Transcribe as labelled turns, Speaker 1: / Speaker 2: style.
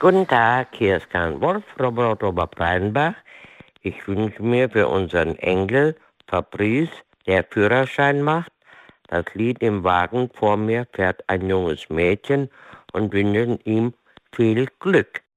Speaker 1: Guten Tag, hier ist Karl Wolf, Robert Oberbreinbach. Ich wünsche mir für unseren Enkel Fabrice, der Führerschein macht, das Lied "Im Wagen vor mir fährt ein junges Mädchen" und wünsche ihm viel Glück.